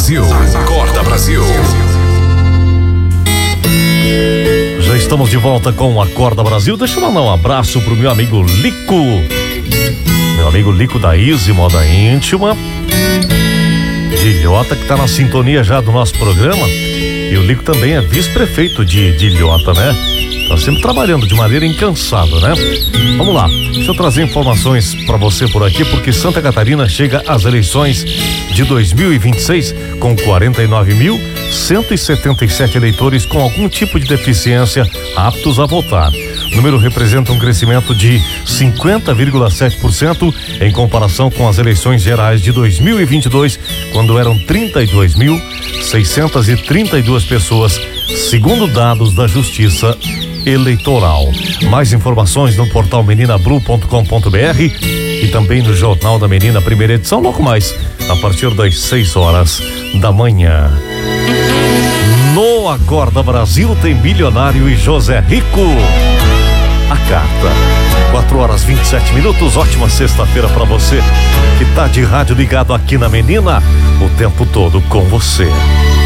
Brasil. Acorda Brasil. Já estamos de volta com o Acorda Brasil. Deixa eu mandar um abraço pro meu amigo Lico. Meu amigo Lico da Easy Moda Íntima. De Ilhota, que tá na sintonia já do nosso programa. E o Lico também é vice-prefeito de Ilhota, né? Tá sempre trabalhando de maneira incansada, né? Vamos lá, deixa eu trazer informações para você por aqui, porque Santa Catarina chega às eleições de 2026 com 49.177 eleitores com algum tipo de deficiência aptos a votar. O número representa um crescimento de 50,7% em comparação com as eleições gerais de 2022, quando eram 32.632 pessoas, segundo dados da Justiça Eleitoral. Mais informações no portal meninabru.com.br e também no Jornal da Menina, primeira edição, logo mais, a partir das 6 da manhã. No Acorda Brasil tem Milionário e José Rico. A carta. 4h27. Ótima sexta-feira pra você que tá de rádio ligado aqui na Menina, o tempo todo com você.